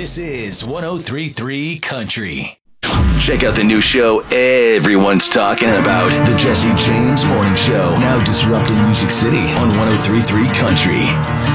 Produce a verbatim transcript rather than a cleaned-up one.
This is one oh three point three Country. Check out the new show everyone's talking about. The Jesse James Morning Show. Now disrupting Music City on one oh three point three Country.